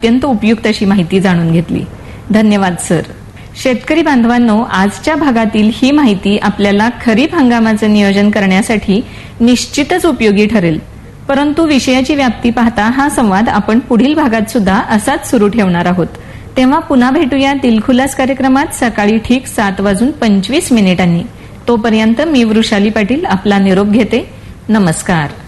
अत्यंत उपयुक्त अशी माहिती जाणून घेतली. धन्यवाद सर. शेतकरी बांधवांनो, आजच्या भागातील ही माहिती आपल्याला खरीप हंगामाचं नियोजन करण्यासाठी निश्चितच उपयोगी ठरेल. परंतु विषयाची व्याप्ती पाहता हा संवाद आपण पुढील भागात सुद्धा असाच सुरू ठेवणार आहोत. तेव्हा पुन्हा भेटूया दिलखुलास कार्यक्रमात सकाळी ठीक 7:25 तोपर्यंत मी वृषाली पाटील आपला निरोप घेते. नमस्कार.